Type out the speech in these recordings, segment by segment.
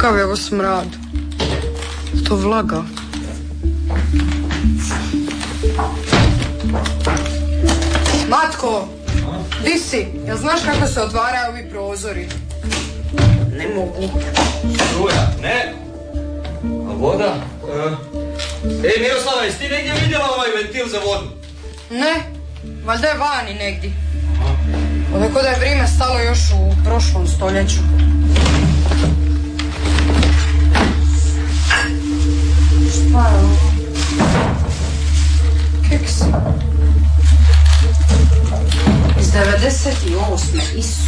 Kakav je ovo smrad? To vlaga. Matko, di si? Jel znaš kako se otvaraju ovi prozori? Ne mogu. Struja, ne? A voda? Miroslava, jesi ti negdje vidjela ovaj ventil za vodu? Ne, valjda je vani negdje. Odako da je vrijeme stalo još u prošlom stoljeću. Šta je ovo? Keks. Iz 98. Isus.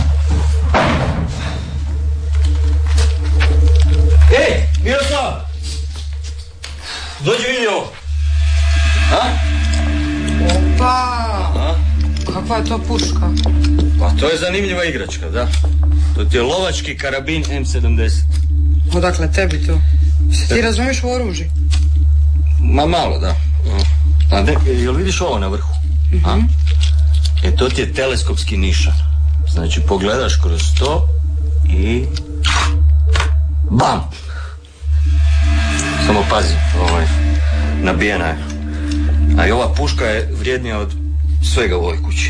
Ej, Miroslava! Dođi vidi ovo. A? Opa! Aha. Kakva je to puška? Pa to je zanimljiva igračka, da. To ti je lovački karabin M70. Odakle tebi to? Se ti razumiješ u oružju? Ma malo, da. A ne, jel vidiš ovo na vrhu? A? To ti je teleskopski nišan. Znači pogledaš kroz to i... BAM! Samo pazi, nabijena je. A i ova puška je vrijednija od svega u ovoj kući.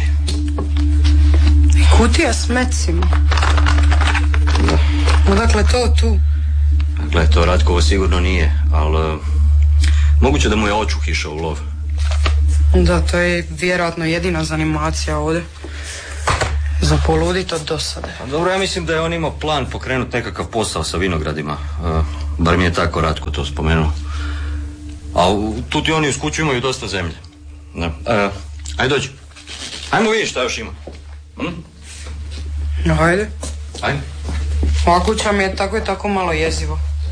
Kutija s mecima. Da. Odakle to tu? Gle, to Ratkovo sigurno nije, ali moguće da mu je očuh išao u lov. Da, to je vjerojatno jedina zanimacija ovdje. Za poludit od dosade. A dobro, ja mislim da je on imao plan pokrenuti nekakav posao sa vinogradima. Bar mi je tako Ratko to spomenuo. A tu ti oni uz kuću imaju dosta zemlje. Da. Ajde dođi. Ajmo vidjeti šta još ima. Ajde. Ajde. Ova kuća mi je tako i tako malo jezivo.